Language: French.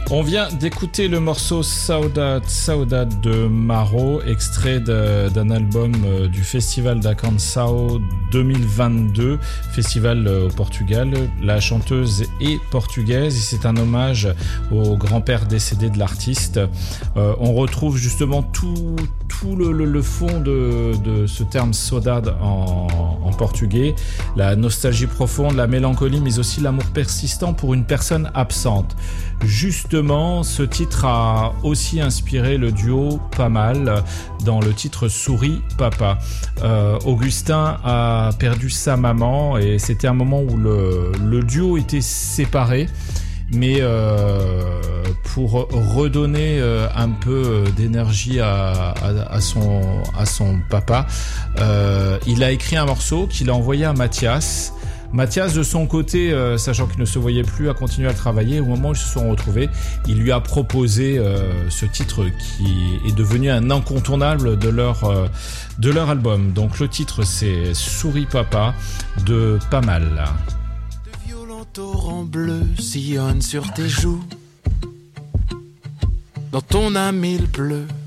On vient d'écouter le morceau Saudade de Maro, extrait d'un album du Festival d'Acanção 2022, festival au Portugal. La chanteuse est portugaise et c'est un hommage au grand-père décédé de l'artiste. On retrouve justement tout le fond de ce terme saudade en portugais, la nostalgie profonde, la mélancolie, mais aussi l'amour persistant pour une personne absente. Justement, ce titre a aussi inspiré le duo Pas Mal dans le titre Souris Papa. Augustin a perdu sa maman et c'était un moment où le duo était séparé. Mais pour redonner un peu d'énergie à son papa, il a écrit un morceau qu'il a envoyé à Mathias. Mathias, de son côté, sachant qu'il ne se voyait plus, a continué à travailler. Au moment où ils se sont retrouvés, il lui a proposé ce titre qui est devenu un incontournable de leur album. Donc le titre, c'est Souris Papa de Pas Mal. De violents torrents bleus sillonnent sur tes joues. Dans ton âme il pleut